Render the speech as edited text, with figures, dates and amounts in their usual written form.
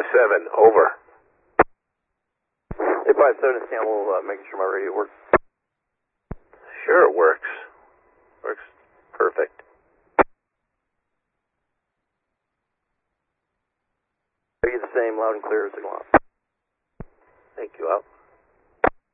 over. 857 is Campbell, making sure my radio works. Sure it works. Works perfect. Are you the same, loud and clear as the Glock? Thank you, out.